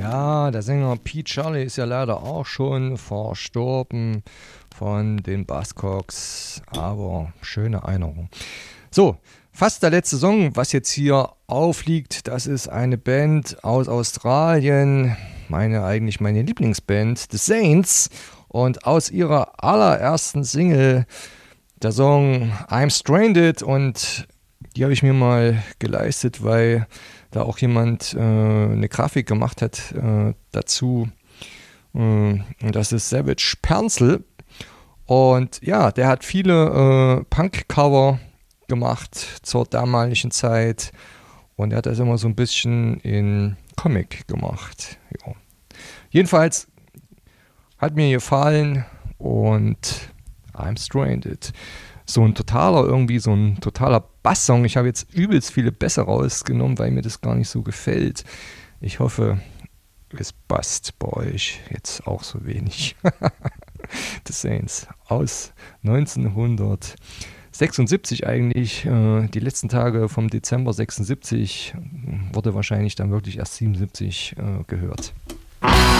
Ja, der Sänger Pete Shirley ist ja leider auch schon verstorben von den Buzzcocks, aber schöne Erinnerung. So, fast der letzte Song, was jetzt hier aufliegt, das ist eine Band aus Australien, eigentlich meine Lieblingsband, The Saints, und aus ihrer allerersten Single, der Song I'm Stranded, und die habe ich mir mal geleistet, weil da auch jemand eine Grafik gemacht hat dazu. Das ist Savage Pernzel. Und ja, der hat viele Punk-Cover gemacht zur damaligen Zeit. Und er hat das immer so ein bisschen in Comic gemacht. Ja. Jedenfalls hat mir gefallen und I'm Stranded. So ein totaler Basssong. Ich habe jetzt übelst viele Bässe rausgenommen, weil mir das gar nicht so gefällt. Ich hoffe, es passt bei euch jetzt auch so wenig. The Saints aus 1976 eigentlich. Die letzten Tage vom Dezember 76 wurde wahrscheinlich dann wirklich erst 77 gehört.